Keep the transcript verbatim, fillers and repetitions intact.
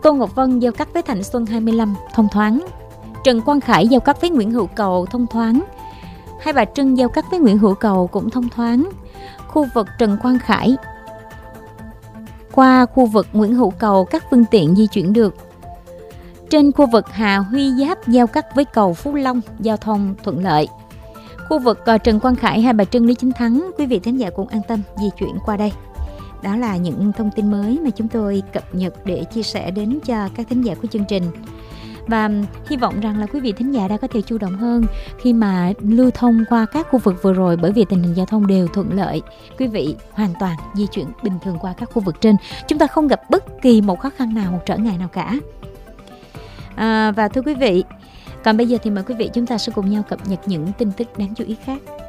Tô Ngọc Vân giao cắt với Thạnh Xuân hai mươi lăm thông thoáng. Trần Quang Khải giao cắt với Nguyễn Hữu Cầu thông thoáng. Hai Bà Trưng giao cắt với Nguyễn Hữu Cầu cũng thông thoáng. Khu vực Trần Quang Khải qua khu vực Nguyễn Hữu Cầu các phương tiện di chuyển được. Trên khu vực Hà Huy Giáp giao cắt với cầu Phú Long, giao thông thuận lợi. Khu vực uh, Trần Quang Khải, Hai Bà Trưng, Lý Chính Thắng, quý vị thính giả cũng an tâm di chuyển qua đây. Đó là những thông tin mới mà chúng tôi cập nhật để chia sẻ đến cho các thính giả của chương trình. Và hy vọng rằng là quý vị thính giả đã có thể chủ động hơn khi mà lưu thông qua các khu vực vừa rồi, bởi vì tình hình giao thông đều thuận lợi. Quý vị hoàn toàn di chuyển bình thường qua các khu vực trên. Chúng ta không gặp bất kỳ một khó khăn nào, một trở ngại nào cả. À, và thưa quý vị, còn bây giờ thì mời quý vị chúng ta sẽ cùng nhau cập nhật những tin tức đáng chú ý khác.